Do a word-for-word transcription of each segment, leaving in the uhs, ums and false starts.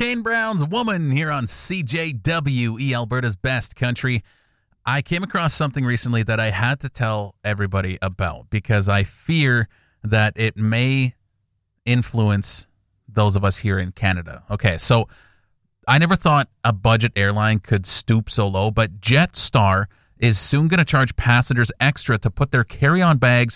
Kane Brown's Woman here on C J W E, Alberta's best country. I came across something recently that I had to tell everybody about because I fear that it may influence those of us here in Canada. Okay, so I never thought a budget airline could stoop so low, but Jetstar is soon going to charge passengers extra to put their carry-on bags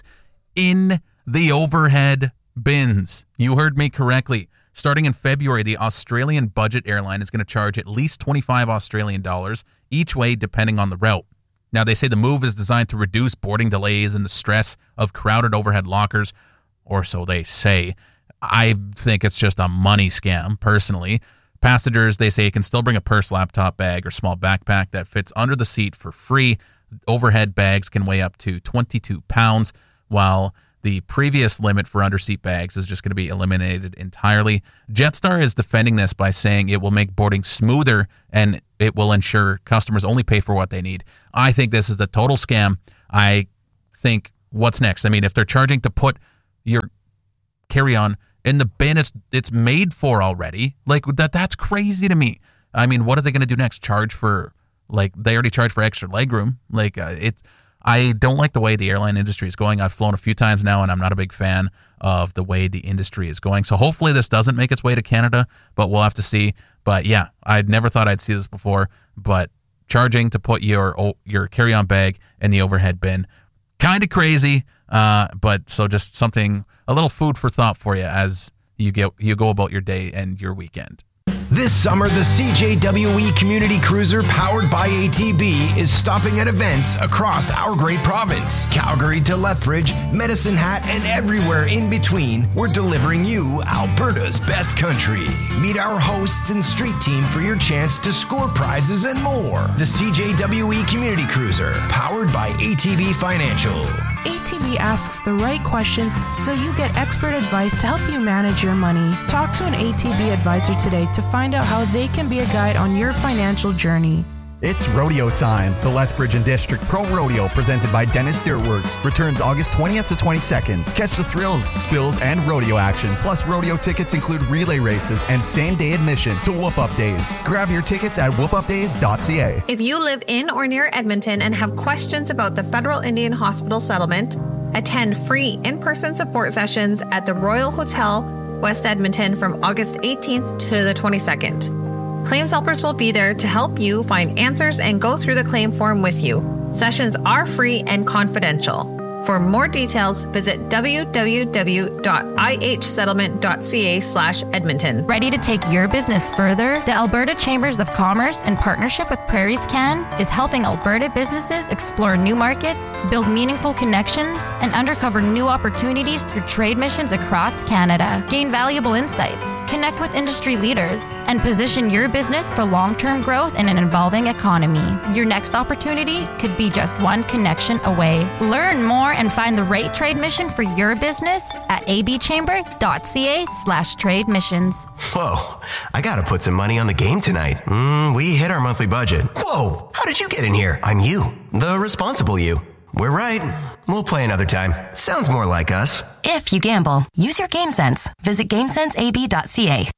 in the overhead bins. You heard me correctly. Starting in February, the Australian budget airline is going to charge at least twenty-five Australian dollars each way, depending on the route. Now, they say the move is designed to reduce boarding delays and the stress of crowded overhead lockers, or so they say. I think it's just a money scam, personally. Passengers, they say, can still bring a purse, laptop bag, or small backpack that fits under the seat for free. Overhead bags can weigh up to twenty-two pounds, while the previous limit for underseat bags is just going to be eliminated entirely. Jetstar is defending this by saying it will make boarding smoother and it will ensure customers only pay for what they need. I think this is a total scam. I think, what's next? I mean, if they're charging to put your carry-on in the bin it's it's made for already, like that that's crazy to me. I mean, what are they going to do next? Charge for, like, they already charge for extra legroom. Like, uh, it. I don't like the way the airline industry is going. I've flown a few times now, and I'm not a big fan of the way the industry is going. So hopefully this doesn't make its way to Canada, but we'll have to see. But yeah, I'd never thought I'd see this before, but charging to put your your carry-on bag in the overhead bin, kind of crazy. Uh, but so just something, a little food for thought for you as you get you go about your day and your weekend. This summer, the C J W E Community Cruiser powered by A T B is stopping at events across our great province. Calgary to Lethbridge, Medicine Hat, and everywhere in between, we're delivering you Alberta's best country. Meet our hosts and street team for your chance to score prizes and more. The C J W E Community Cruiser, powered by A T B Financial. A T B asks the right questions so you get expert advice to help you manage your money. Talk to an A T B advisor today to find out how they can be a guide on your financial journey. It's rodeo time. The Lethbridge and District Pro Rodeo, presented by Dennis Dirtworks, returns August twentieth to twenty-second. Catch the thrills, spills, and rodeo action. Plus, rodeo tickets include relay races and same-day admission to Whoop Up Days. Grab your tickets at whoop up days dot c a. If you live in or near Edmonton and have questions about the Federal Indian Hospital settlement, attend free in-person support sessions at the Royal Hotel, West Edmonton from August eighteenth to the twenty-second. Claims helpers will be there to help you find answers and go through the claim form with you. Sessions are free and confidential. For more details, visit w w w dot i h settlement dot c a slash Edmonton. Ready to take your business further? The Alberta Chambers of Commerce, in partnership with Prairies Can, is helping Alberta businesses explore new markets, build meaningful connections, and uncover new opportunities through trade missions across Canada. Gain valuable insights, connect with industry leaders, and position your business for long-term growth in an evolving economy. Your next opportunity could be just one connection away. Learn more and find the right trade mission for your business at a b chamber dot c a slash trade missions. Whoa, I gotta put some money on the game tonight. Mm, we hit our monthly budget. Whoa, how did you get in here? I'm you, the responsible you. We're right. We'll play another time. Sounds more like us. If you gamble, use your game sense. Visit game sense a b dot c a.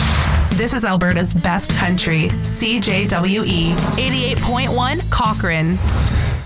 This is Alberta's best country, C J W E, eighty-eight point one Cochrane.